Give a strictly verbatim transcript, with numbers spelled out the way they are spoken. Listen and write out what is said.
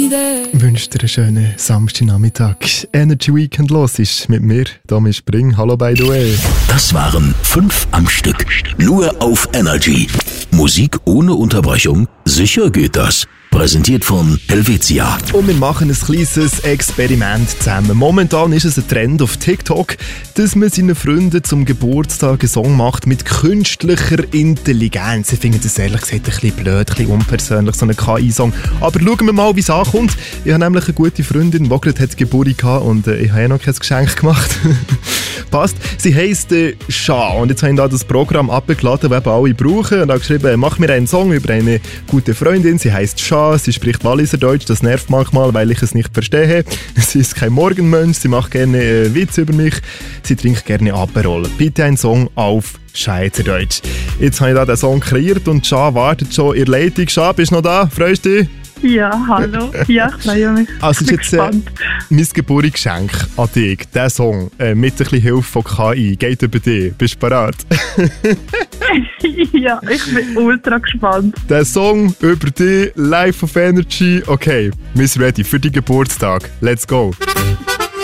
un'idea. Wünsche dir einen schönen Samstagnachmittag. Energy Weekend los ist mit mir, Domi Spring. Hallo by the way. Das waren fünf am Stück. Nur auf Energy. Musik ohne Unterbrechung? Sicher geht das. Präsentiert von Helvetia. Und wir machen ein kleines Experiment zusammen. Momentan ist es ein Trend auf TikTok, dass man seinen Freunden zum Geburtstag einen Song macht mit künstlicher Intelligenz. Ich finde das ehrlich gesagt ein bisschen blöd, ein bisschen unpersönlich, so ein K I-Song. Aber schauen wir mal, wie es ankommt. Ich habe nämlich eine gute Freundin, die gerade hat Geburtstag gehabt und äh, ich habe ja noch kein Geschenk gemacht. Passt. Sie heisst äh, Scha und jetzt habe ich da das Programm abgeladen, das eben alle brauchen und habe geschrieben, mach mir einen Song über eine gute Freundin. Sie heisst Scha, sie spricht Walliser Deutsch, das nervt manchmal, weil ich es nicht verstehe. Sie ist kein Morgenmensch, sie macht gerne äh, Witze über mich, sie trinkt gerne Aperol. Bitte einen Song auf Schweizerdeutsch. Jetzt habe ich da den Song kreiert und Scha wartet schon in der Leitung. Scha, bist du noch da? Freust du dich? Ja, hallo. Ja, ich freue mich. Also ist jetzt äh, mein Geburtstagsgeschenk an dich, dieser Song, äh, mit ein bisschen Hilfe von K I, geht über dich. Bist du bereit? Ja, ich bin ultra gespannt. Der Song über dich, live auf Energy. Okay, wir sind ready für den Geburtstag. Let's go.